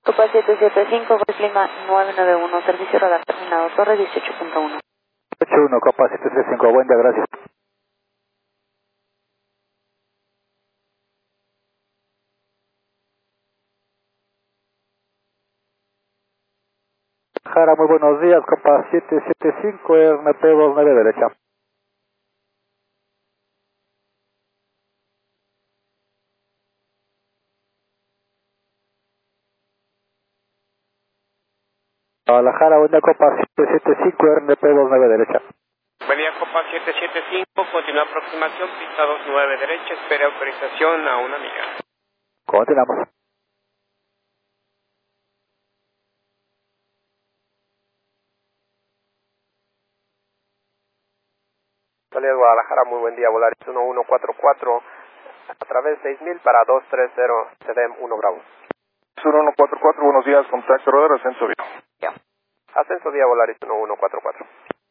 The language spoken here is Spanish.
Copa 775, Voz Lima 991, servicio radar terminado, torre 18.1. 81, Copa 775, buen día, gracias. Jara, muy buenos días, Copa 775, RNP 29 derecha. Guadalajara, buen día, Copa 775, RNP 29 derecha. Buen día, Copa 775, continúa aproximación, pista 29 derecha, espere autorización a una amiga. Continuamos. Salida de Guadalajara, muy buen día, Volaris 1144, a través 6000 para 230, CDM 1 Bravo. 1144, buenos días, contacto radar, ascenso vía. Ya. Ascenso vía Volaris 1144.